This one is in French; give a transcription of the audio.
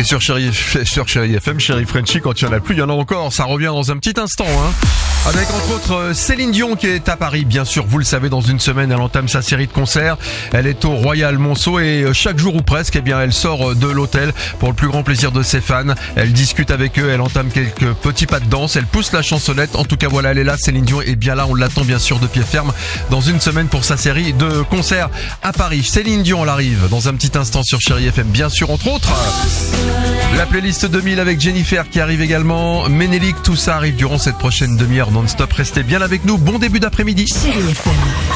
sur Chéri FM, Chéri Frenchy, quand il n'y en a plus, il y en a encore. Ça revient dans un petit instant, Avec entre autres Céline Dion qui est à Paris, bien sûr, vous le savez, dans une semaine elle entame sa série de concerts. Elle est au Royal Monceau et chaque jour ou presque, elle sort de l'hôtel pour le plus grand plaisir de ses fans. Elle discute avec eux, elle entame quelques petits pas de danse, elle pousse la chansonnette. En tout cas voilà, elle est là, Céline Dion est bien là, on l'attend bien sûr de pied ferme dans une semaine pour sa série de concerts à Paris. Céline Dion, elle arrive dans un petit instant sur Chéri FM, bien sûr, entre autres. La playlist 2000 avec Jennifer qui arrive également. Ménélique, tout ça arrive durant cette prochaine demi-heure non-stop. Restez bien avec nous. Bon début d'après-midi. Chéri FM.